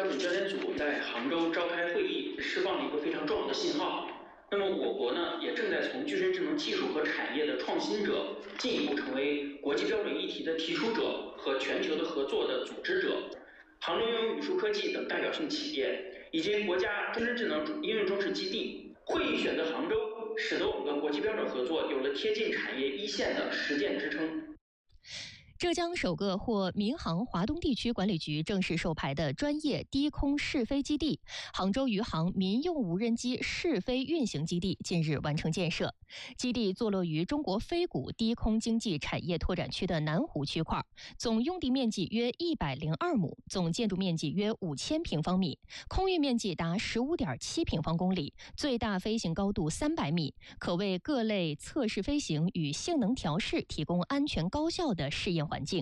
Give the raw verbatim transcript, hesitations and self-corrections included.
标准教研组在杭州召开会议，释放了一个非常重要的信号。那么我国呢，也正在从具身智能技术和产业的创新者，进一步成为国际标准议题的提出者和全球的合作的组织者。杭州应用语数科技等代表性企业以及国家真身智能应用中试基地，会议选择杭州，使得我们的国际标准合作有了贴近产业一线的实践支撑。 浙江首个获民航华东地区管理局正式授牌的专业低空试飞基地——杭州余杭民用无人机试飞运行基地近日完成建设。基地坐落于中国飞谷低空经济产业拓展区的南湖区块，总用地面积约一百零二亩，总建筑面积约五千平方米，空域面积达十五点七平方公里，最大飞行高度三百米，可为各类测试飞行与性能调试提供安全高效的试验环境。